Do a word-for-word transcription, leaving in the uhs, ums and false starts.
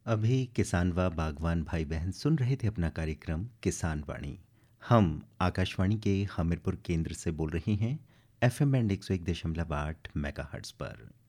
अभी किसान व बागवान भाई बहन सुन रहे थे अपना कार्यक्रम किसान वाणी। हम आकाशवाणी के हमीरपुर केंद्र से बोल रहे हैं एफ एम बैंड एक सौ एक दशमलव आठ मेगा हर्ट्स पर।